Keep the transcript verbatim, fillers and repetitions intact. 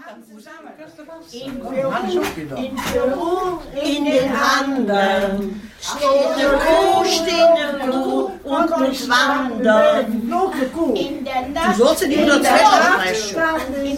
In Peru, in den Anden, steht eine Kuh, steht eine Kuh und muss wandern. In der Nacht, du sollst in der Nacht, in